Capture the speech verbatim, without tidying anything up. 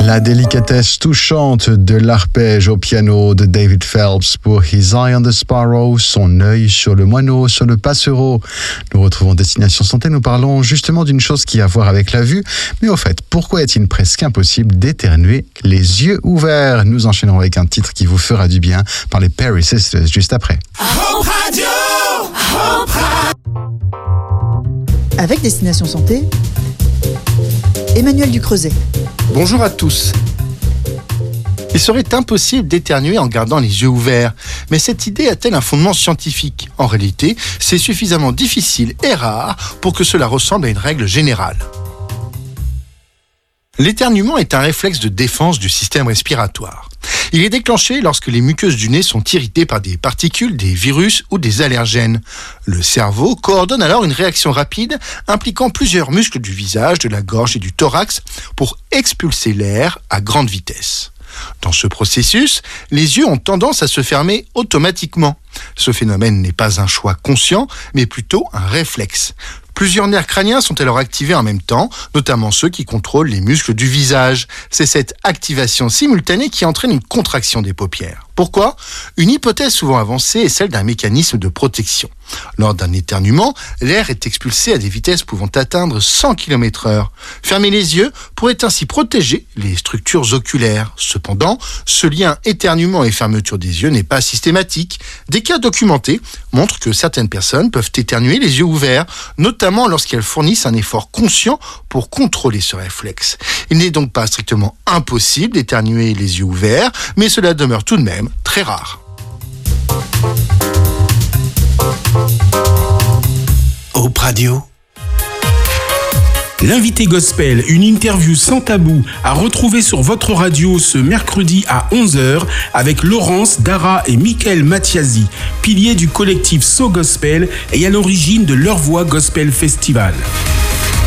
La délicatesse touchante de l'arpège au piano de David Phelps pour His Eye on the Sparrow, son œil sur le moineau, sur le passereau. Nous retrouvons Destination Santé, nous parlons justement d'une chose qui a à voir avec la vue. Mais au fait, pourquoi est-il presque impossible d'éternuer les yeux ouverts? Nous enchaînerons avec un titre qui vous fera du bien par les Perry Sisters juste après. Hope Radio, Hope Radio. Avec Destination Santé, Emmanuel Ducreuset. Bonjour à tous. Il serait impossible d'éternuer en gardant les yeux ouverts. Mais cette idée a-t-elle un fondement scientifique? En réalité, c'est suffisamment difficile et rare pour que cela ressemble à une règle générale. L'éternuement est un réflexe de défense du système respiratoire. Il est déclenché lorsque les muqueuses du nez sont irritées par des particules, des virus ou des allergènes. Le cerveau coordonne alors une réaction rapide impliquant plusieurs muscles du visage, de la gorge et du thorax pour expulser l'air à grande vitesse. Dans ce processus, les yeux ont tendance à se fermer automatiquement. Ce phénomène n'est pas un choix conscient, mais plutôt un réflexe. Plusieurs nerfs crâniens sont alors activés en même temps, notamment ceux qui contrôlent les muscles du visage. C'est cette activation simultanée qui entraîne une contraction des paupières. Pourquoi ? Une hypothèse souvent avancée est celle d'un mécanisme de protection. Lors d'un éternuement, l'air est expulsé à des vitesses pouvant atteindre cent kilomètres heure. Fermer les yeux pourrait ainsi protéger les structures oculaires. Cependant, ce lien éternuement et fermeture des yeux n'est pas systématique. Des cas documentés montrent que certaines personnes peuvent éternuer les yeux ouverts, notamment lorsqu'elles fournissent un effort conscient pour contrôler ce réflexe. Il n'est donc pas strictement impossible d'éternuer les yeux ouverts, mais cela demeure tout de même très rare. Hope Radio. L'invité gospel, une interview sans tabou à retrouver sur votre radio ce mercredi à onze heures avec Laurence, Dara et Michael Mathiasi, piliers du collectif So Gospel et à l'origine de Leur Voix Gospel Festival.